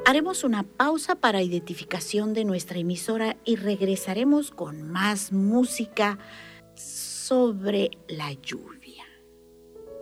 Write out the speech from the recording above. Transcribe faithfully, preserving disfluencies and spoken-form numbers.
Haremos una pausa para identificación de nuestra emisora y regresaremos con más música sobre la lluvia.